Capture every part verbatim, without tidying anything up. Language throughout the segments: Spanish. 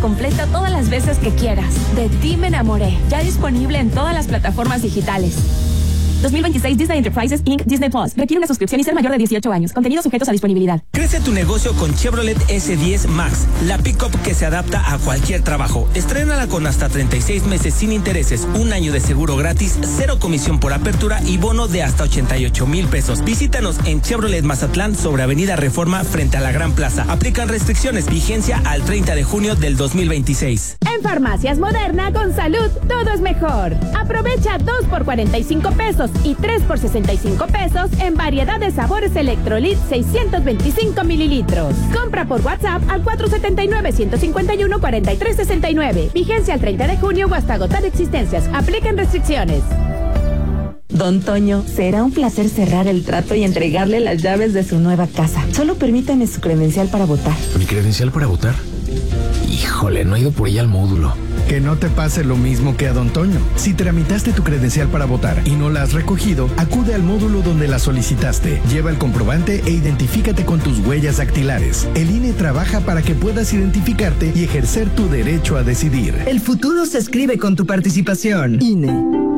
completa todas las veces que quieras. De ti me enamoré. Ya disponible en todas las plataformas digitales. dos mil veintiséis Disney Enterprises incorporated. Disney Plus. Requiere una suscripción y ser mayor de dieciocho años. Contenidos sujetos a disponibilidad. Crece tu negocio con Chevrolet ese diez Max, la pick-up que se adapta a cualquier trabajo. Estrénala con hasta treinta y seis meses sin intereses, un año de seguro gratis, cero comisión por apertura y bono de hasta ochenta y ocho mil pesos. Visítanos en Chevrolet Mazatlán sobre Avenida Reforma frente a la Gran Plaza. Aplican restricciones. Vigencia al treinta de junio del dos mil veintiséis. En Farmacias Moderna, con salud, todo es mejor. Aprovecha dos por cuarenta y cinco pesos y tres por sesenta y cinco pesos en variedad de sabores Electrolit seiscientos veinticinco mililitros. Compra por WhatsApp al cuatro siete nueve, uno cinco uno, cuatro tres seis nueve. Vigencia al treinta de junio o hasta agotar existencias. Apliquen restricciones. Don Toño, será un placer cerrar el trato y entregarle las llaves de su nueva casa. Solo permítame su credencial para votar. ¿Mi credencial para votar? Híjole, no he ido por ella al módulo. Que no te pase lo mismo que a Don Toño. Si tramitaste tu credencial para votar y no la has recogido, acude al módulo donde la solicitaste. Lleva el comprobante e identifícate con tus huellas dactilares. El I N E trabaja para que puedas identificarte y ejercer tu derecho a decidir. El futuro se escribe con tu participación. I N E.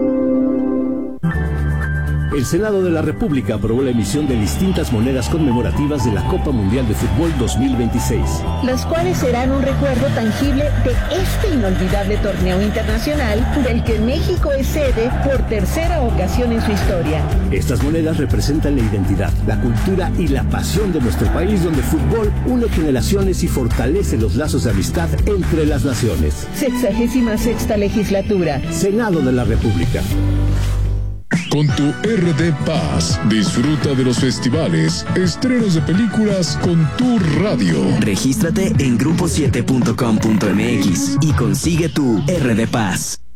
El Senado de la República aprobó la emisión de distintas monedas conmemorativas de la Copa Mundial de Fútbol dos mil veintiséis. Las cuales serán un recuerdo tangible de este inolvidable torneo internacional del que México es sede por tercera ocasión en su historia. Estas monedas representan la identidad, la cultura y la pasión de nuestro país, donde el fútbol une generaciones y fortalece los lazos de amistad entre las naciones. Sexagésima sexta legislatura. Senado de la República. Con tu R D Paz, disfruta de los festivales, estrenos de películas con tu radio. Regístrate en grupo siete punto com punto m x y consigue tu R D Paz.